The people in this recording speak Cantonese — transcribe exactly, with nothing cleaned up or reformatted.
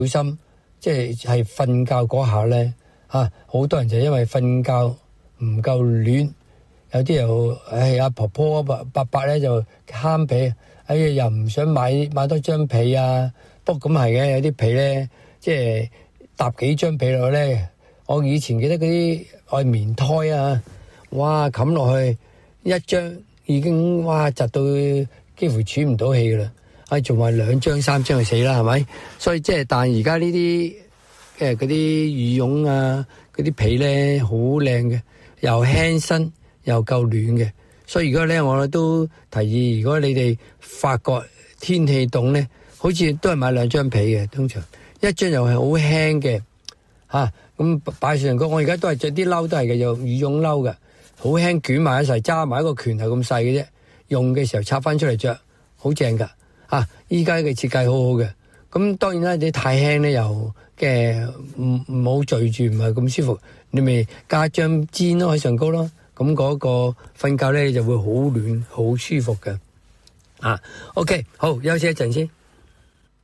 小心，即係係瞓覺嗰下咧嚇，好多人就因為瞓覺唔夠暖，有啲又唉阿婆婆伯伯伯咧就慳被，哎呀又唔想買買多張被啊。不過咁係嘅，有啲被咧即係搭幾張被落咧。我以前記得嗰啲愛棉胎啊，哇冚落去一張已經哇窒到幾乎喘唔到氣噶啦，啊仲話兩張三張就死啦，係咪？所以即係但係而家呢啲誒嗰啲羽絨啊，嗰啲被咧好靚嘅，又輕身又夠暖嘅。所以如果咧我都提議，如果你哋發覺天氣凍咧，好似都係買兩張被嘅，通常一張又係好輕嘅嚇。咁擺上個，我而家都係着啲褸都係嘅，有羽絨褸嘅，好輕捲埋一齊，揸埋一個拳頭咁細嘅啫。用嘅時候插翻出嚟着，好正噶。啊，依家嘅設計好好嘅。咁當然啦，你太輕咧又嘅唔唔好聚住，唔係咁舒服。你咪加張氈咯喺上高咯，咁嗰個瞓覺咧就會好暖好舒服嘅。啊 ，OK，好，休息一陣先。